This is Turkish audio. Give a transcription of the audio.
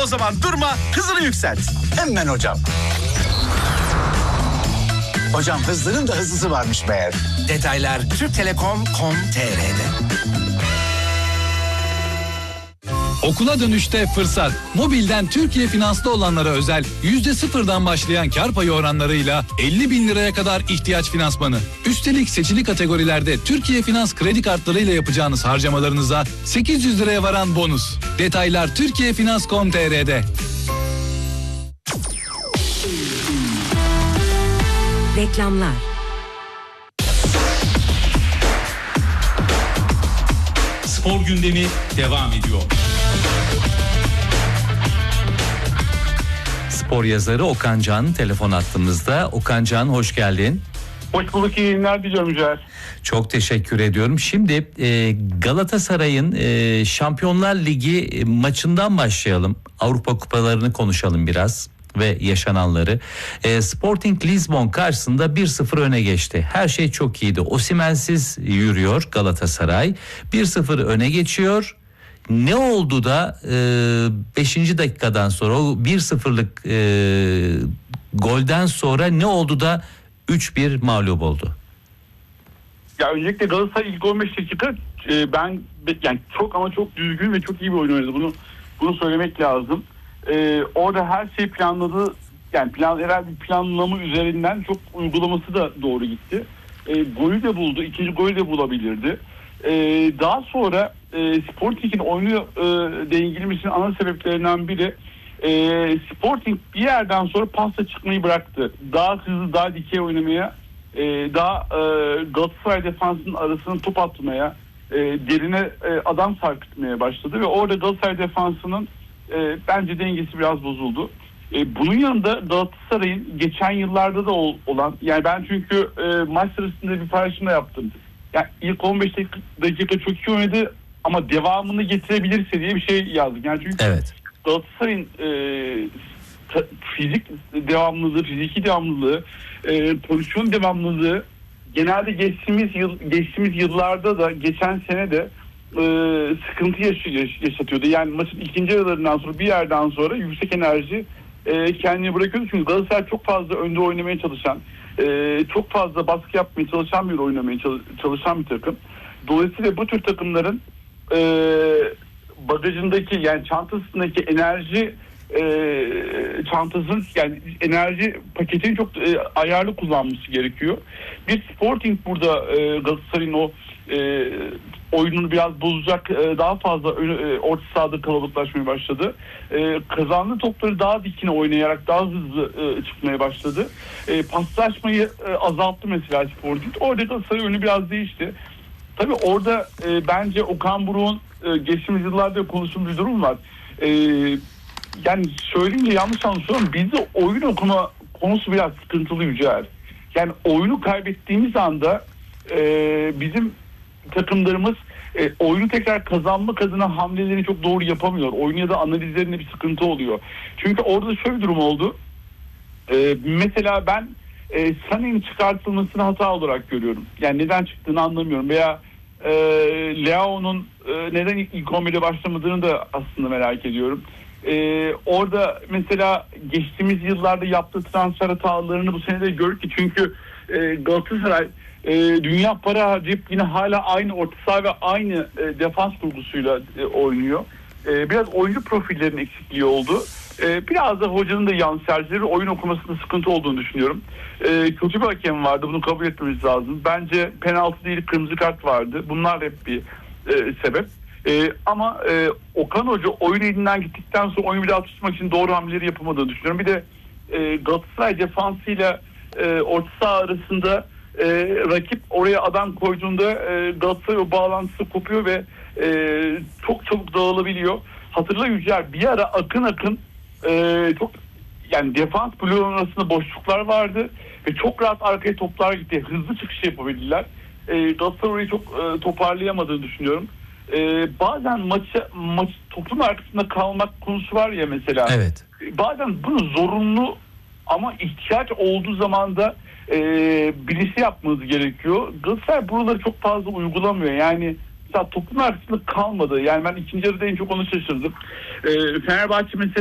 O zaman durma, hızını yükselt. Hemen hocam. Hocam hızlının da hızlısı varmış meğer. Detaylar Türktelekom.com.tr'de. Okula dönüşte fırsat. Mobilden Türkiye Finans'ta olanlara özel %0'dan başlayan kar payı oranlarıyla 50 bin liraya kadar ihtiyaç finansmanı. Üstelik seçili kategorilerde Türkiye Finans kredi kartlarıyla yapacağınız harcamalarınıza 800 liraya varan bonus. Detaylar Türkiyefinans.com.tr'de. Reklamlar. Spor gündemi devam ediyor. Spor yazarı Okan Can telefon hattımızda. Okan Can, hoş geldin. Hoş bulduk, iyi günler diliyorum Mücahit. Çok teşekkür ediyorum. Şimdi Galatasaray'ın Şampiyonlar Ligi maçından başlayalım. Avrupa kupalarını konuşalım biraz ve yaşananları. Sporting Lisbon karşısında 1-0 öne geçti. Her şey çok iyiydi. Osimhen'siz yürüyor Galatasaray. 1-0 öne geçiyor. Ne oldu da 5. dakikadan sonra o 1-0'lık golden sonra ne oldu da 3-1 mağlup oldu? Ya öncelikle Galatasaray ilk 15 dakika ben yani çok ama çok düzgün ve çok iyi bir oyun oynadı. Bunu söylemek lazım. Orada her şey planladı. Yani herhalde bir planlama üzerinden çok uygulaması da doğru gitti. Golü de buldu. İkinci golü de bulabilirdi. Daha sonra Sporting'in oyunu dengelemesinin ana sebeplerinden biri Sporting bir yerden sonra pasta çıkmayı bıraktı. Daha hızlı, daha dikey oynamaya, daha Galatasaray defansının arasını top atmaya, derine adam sarkıtmaya başladı ve orada Galatasaray defansının bence dengesi biraz bozuldu. Bunun yanında Galatasaray'ın geçen yıllarda da olan, yani ben çünkü maç sırasında bir paylaşım da yaptım. Yani ilk 15 dakika çok iyi oynadı ama devamını getirebilirse diye bir şey yazdık. Yani çünkü evet. Galatasaray'ın fiziki devamlılığı, pozisyon devamlılığı genelde geçtiğimiz yıllarda da geçen sene de sıkıntı yaşatıyordu. Yani maçın ikinci yarılarından sonra bir yerden sonra yüksek enerji kendini bırakıyordu. Çünkü Galatasaray çok fazla önde oynamaya çalışan, çok fazla baskı yapmaya çalışan bir oynamaya çalışan bir takım. Dolayısıyla bu tür takımların bagajındaki, yani çantasındaki enerji çantasının, yani enerji paketini çok ayarlı kullanması gerekiyor. Bir Sporting burada Galatasaray'ın o oyununu biraz bozacak, daha fazla orta sahada kalabalıklaşmaya başladı. Kazandığı topları daha dikine oynayarak daha hızlı çıkmaya başladı. Paslaşmayı azalttı mesela Sporting. Orada Galatasaray oyunu biraz değişti. Tabii orada bence Okan Buruk'un geçtiğimiz yıllarda konuştuğum bir durum var. Yani söyleyince yanlış anlaşıyorum. Bizde oyun okuma konusu biraz sıkıntılı Yücel. Yani oyunu kaybettiğimiz anda bizim takımlarımız oyunu tekrar kazanmak adına hamleleri çok doğru yapamıyor. Oyun ya da analizlerinde bir sıkıntı oluyor. Çünkü orada şöyle bir durum oldu. Mesela ben Sané'nin çıkartılmasını hata olarak görüyorum. Yani neden çıktığını anlamıyorum. Veya Leao'nun neden ilk 11'e başlamadığını da aslında merak ediyorum. Orada mesela geçtiğimiz yıllarda yaptığı transfer hatalarını bu sene de gördük ki, çünkü Galatasaray dünya para harcayıp yine hala aynı orta saha ve aynı defans kurgusuyla oynuyor. Biraz oyuncu profillerinin eksikliği oldu. Biraz da hocanın da yanlış tercihleri, oyun okumasında sıkıntı olduğunu düşünüyorum. Kötü bir hakem vardı, bunu kabul etmemiz lazım. Bence penaltı değil, kırmızı kart vardı. Bunlar hep bir sebep. Ama Okan Hoca oyun elinden gittikten sonra oyunu bir daha tutmak için doğru hamleleri yapamadığını düşünüyorum. Bir de Galatasaray defansıyla orta saha arasında rakip oraya adam koyduğunda Galatasaray o bağlantısı kopuyor ve çok çabuk dağılabiliyor. Hatırla Yücel, bir ara akın çok, yani defans bloğunun arasında boşluklar vardı ve çok rahat arkaya toplar gitti. Hızlı çıkış yapabildiler. Galatasaray orayı çok toparlayamadığını düşünüyorum. Bazen maç toplum arkasında kalmak konusu var ya mesela. Evet. Bazen bunu zorunlu ama ihtiyaç olduğu zaman da birisi yapmanız gerekiyor. Galatasaray buraları çok fazla uygulamıyor. Yani mesela toplum arkasında kalmadı. Yani ben ikinci yarıda en çok onu şaşırdım. Fenerbahçe mesela